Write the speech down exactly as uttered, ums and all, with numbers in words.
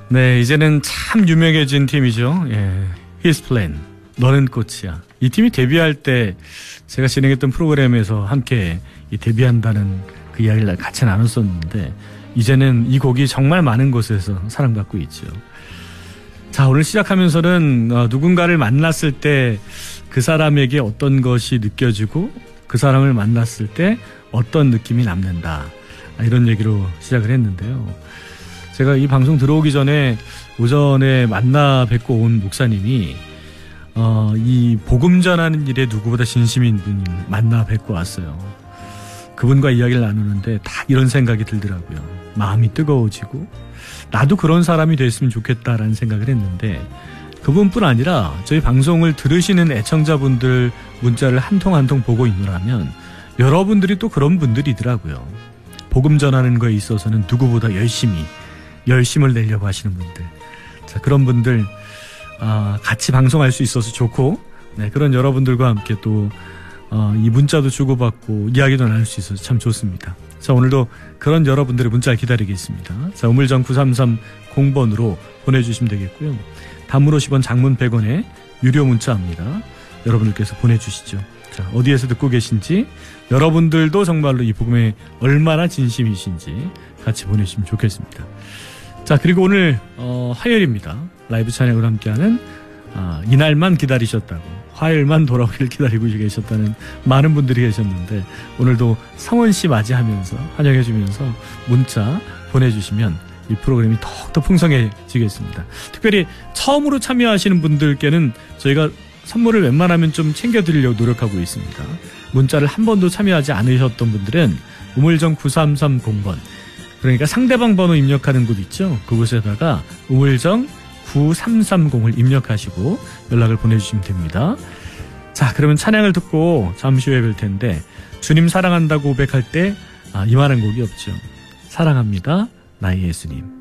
네, 이제는 참 유명해진 팀이죠. 예, His Plan, 너는 꽃이야. 이 팀이 데뷔할 때 제가 진행했던 프로그램에서 함께 이 데뷔한다는 그 이야기를 같이 나눴었는데 이제는 이 곡이 정말 많은 곳에서 사랑받고 있죠. 자, 오늘 시작하면서는 어, 누군가를 만났을 때 그 사람에게 어떤 것이 느껴지고 그 사람을 만났을 때 어떤 느낌이 남는다, 이런 얘기로 시작을 했는데요. 제가 이 방송 들어오기 전에 오전에 만나 뵙고 온 목사님이 어, 이 복음 전하는 일에 누구보다 진심인 분이 만나 뵙고 왔어요. 그분과 이야기를 나누는데 다 이런 생각이 들더라고요. 마음이 뜨거워지고 나도 그런 사람이 됐으면 좋겠다라는 생각을 했는데, 그분뿐 아니라 저희 방송을 들으시는 애청자분들 문자를 한 통 한 통 보고 있느라면 여러분들이 또 그런 분들이더라고요. 복음 전하는 거에 있어서는 누구보다 열심히 열심을 내려고 하시는 분들. 자, 그런 분들 아, 같이 방송할 수 있어서 좋고, 네, 그런 여러분들과 함께 또 어, 이 문자도 주고받고 이야기도 나눌 수 있어서 참 좋습니다. 자, 오늘도 그런 여러분들의 문자를 기다리겠습니다. 자, 우물정 구삼삼 공번으로 보내주시면 되겠고요. 단문 오십 원, 장문 백 원에 유료 문자입니다. 여러분들께서 보내주시죠. 자, 어디에서 듣고 계신지, 여러분들도 정말로 이 복음에 얼마나 진심이신지 같이 보내주시면 좋겠습니다. 자, 그리고 오늘 어, 화요일입니다. 라이브 찬양으로 함께하는 아, 이날만 기다리셨다고, 화요일만 돌아오기를 기다리고 계셨다는 많은 분들이 계셨는데, 오늘도 성원씨 맞이하면서 환영해주면서 문자 보내주시면 이 프로그램이 더욱더 풍성해지겠습니다. 특별히 처음으로 참여하시는 분들께는 저희가 선물을 웬만하면 좀 챙겨드리려고 노력하고 있습니다. 문자를 한 번도 참여하지 않으셨던 분들은 우물정 구삼삼 공번, 그러니까 상대방 번호 입력하는 곳 있죠? 그곳에다가 우물정 구삼삼공을 입력하시고 연락을 보내주시면 됩니다. 자, 그러면 찬양을 듣고 잠시 후에 뵐 텐데, 주님 사랑한다고 고백할 때 아, 이만한 곡이 없죠. 사랑합니다, 나의 예수님.